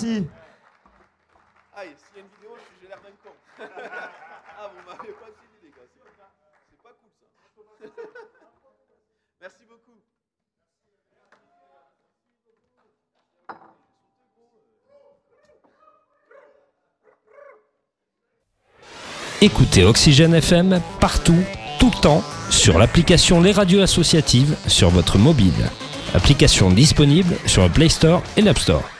merci. Ah, s'il y a une vidéo, j'ai l'air d'un con. Ah, vous m'avez pas filmé, les gars. C'est pas cool, ça. Merci beaucoup. Écoutez Oxygène FM partout, tout le temps, sur l'application Les Radios Associatives sur votre mobile. Application disponible sur le Play Store et l'App Store.